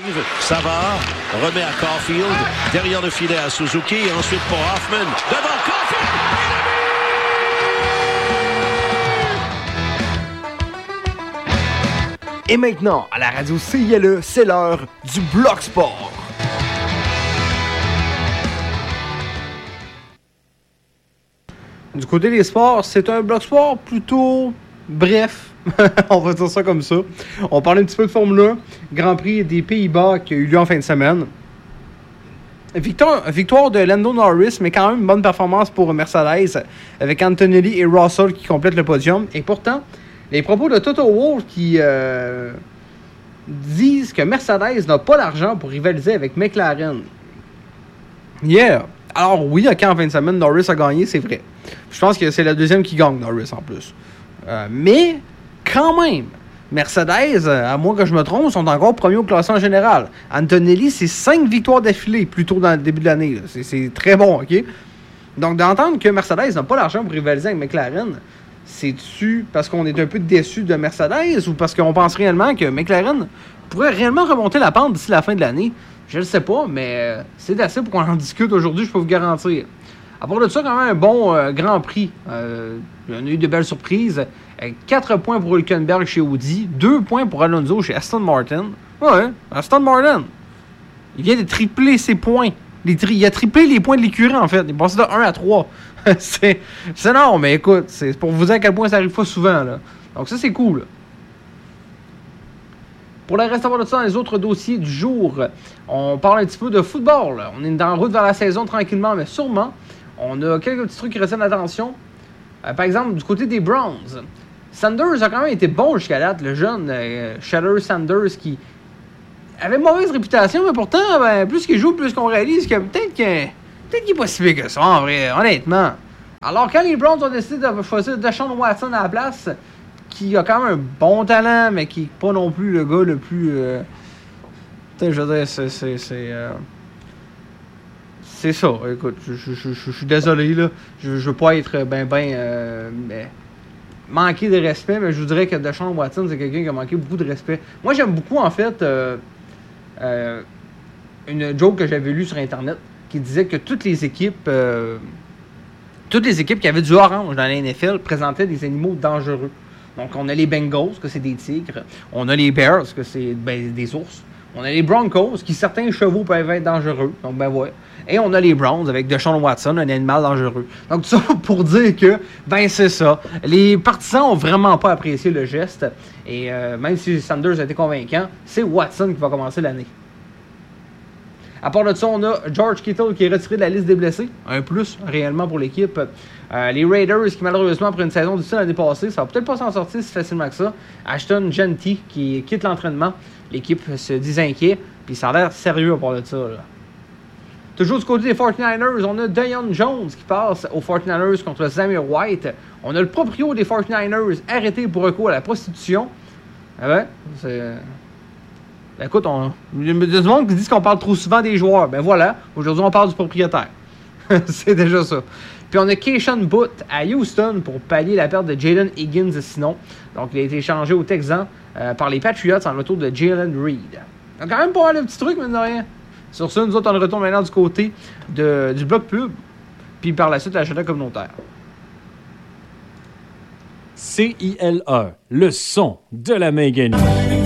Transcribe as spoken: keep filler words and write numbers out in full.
Savard remet à Caulfield, derrière le filet à Suzuki, et ensuite pour Hoffman, devant Caulfield! Et maintenant, à la radio C I L E, c'est l'heure du Bloc Sport. Du côté des sports, c'est un Bloc Sport plutôt bref. On va dire ça comme ça. On parle un petit peu de Formule un, Grand Prix des Pays-Bas qui a eu lieu en fin de semaine. Victoire, victoire de Lando Norris, mais quand même une bonne performance pour Mercedes, avec Antonelli et Russell qui complètent le podium. Et pourtant, les propos de Toto Wolff qui euh, disent que Mercedes n'a pas l'argent pour rivaliser avec McLaren. Yeah! Alors oui, ok, en fin de semaine, Norris a gagné, c'est vrai. Je pense que c'est la deuxième qui gagne, Norris, en plus. Euh, mais, quand même, Mercedes, à moins que je me trompe, sont encore premiers au classement général. Antonelli, c'est cinq victoires d'affilée, plus tôt dans le début de l'année. C'est, c'est très bon, ok? Donc, d'entendre que Mercedes n'a pas l'argent pour rivaliser avec McLaren, c'est-tu parce qu'on est un peu déçu de Mercedes ou parce qu'on pense réellement que McLaren pourrait réellement remonter la pente d'ici la fin de l'année? Je ne sais pas, mais c'est assez pour qu'on en discute aujourd'hui, je peux vous garantir. À part de ça, quand même un bon euh, Grand Prix. Euh, on a eu de belles surprises. quatre points pour Hülkenberg chez Audi, deux points pour Alonso chez Aston Martin. Ouais, Aston Martin. Il vient de tripler ses points. Les tri- il a triplé les points de l'écurie, en fait. Il est passé de un à trois. c'est, c'est non, mais écoute, c'est pour vous dire à quel point ça arrive pas souvent, là. Donc ça, c'est cool. Pour le reste de ça, dans les autres dossiers du jour, on parle un petit peu de football. On est en route vers la saison tranquillement, mais sûrement. On a quelques petits trucs qui retiennent l'attention. Euh, par exemple, du côté des Browns, Sanders a quand même été bon jusqu'à date, le jeune euh, Shetler Sanders qui avait mauvaise réputation, mais pourtant, ben, plus qu'il joue, plus qu'on réalise que peut-être qu'il peut-être qu'il est pas si pire que ça, en vrai, honnêtement. Alors, quand les Browns ont décidé de choisir Deshaun Watson à la place, qui a quand même un bon talent, mais qui n'est pas non plus le gars le plus... Euh... Putain, je veux dire, c'est... C'est, c'est, euh... c'est ça, écoute, je, je, je, je suis désolé, là. Je, je veux pas être ben, ben... Euh, mais... manquer de respect, mais je vous dirais que Deshaun Watson, c'est quelqu'un qui a manqué beaucoup de respect. Moi, j'aime beaucoup, en fait, euh, euh, une joke que j'avais lue sur Internet, qui disait que toutes les équipes... Euh, toutes les équipes qui avaient du orange dans la N F L présentaient des animaux dangereux. Donc, on a les Bengals, que c'est des tigres. On a les Bears, que c'est ben, des ours. On a les Broncos, qui certains chevaux peuvent être dangereux. Donc, ben ouais. Et on a les Browns avec Deshaun Watson, un animal dangereux. Donc, tout ça pour dire que, ben c'est ça. Les partisans ont vraiment pas apprécié le geste. Et euh, même si Sanders a été convaincant, c'est Watson qui va commencer l'année. À part de ça, on a George Kittle qui est retiré de la liste des blessés. Un plus, réellement, pour l'équipe. Euh, les Raiders qui, malheureusement, après une saison difficile l'année passée, ça va peut-être pas s'en sortir si facilement que ça. Ashton Genty qui quitte l'entraînement. L'équipe se dit inquiet. Puis ça a l'air sérieux à part de ça, là. Toujours du côté des forty-niners, on a Deion Jones qui passe aux forty-niners contre Zamir White. On a le proprio des forty-niners arrêté pour recours à la prostitution. Ah ouais, c'est... Ben écoute, on... il y a du monde qui dit qu'on parle trop souvent des joueurs. Ben voilà, aujourd'hui on parle du propriétaire. C'est déjà ça. Puis on a Keyshawn Butt à Houston pour pallier la perte de Jalen Higgins sinon. Donc il a été échangé aux Texans euh, par les Patriots en retour de Jalen Reed. Donc quand même pas mal de petits trucs, mais de rien. Sur ça, nous autres, on retourne maintenant du côté de, du bloc pub, puis par la suite, l'agenda communautaire. C I L E, le son de la main gagnée.